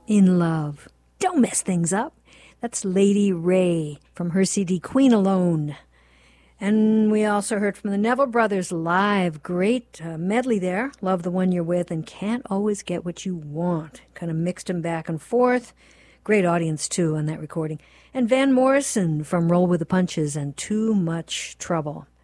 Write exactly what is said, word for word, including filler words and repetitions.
In Love. Don't mess things up. That's Lady Ray from her C D Queen Alone. And we also heard from the Neville Brothers live. Great uh, medley there. Love the One You're With and Can't Always Get What You Want. Kind of mixed them back and forth. Great audience, too, on that recording. And Van Morrison from Roll With the Punches and Too Much Trouble.